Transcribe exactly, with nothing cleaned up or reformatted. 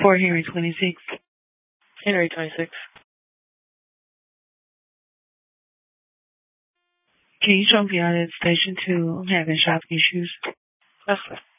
For Henry twenty-six. Henry twenty-six. Can you show me out at station two? I'm having shop issues. That's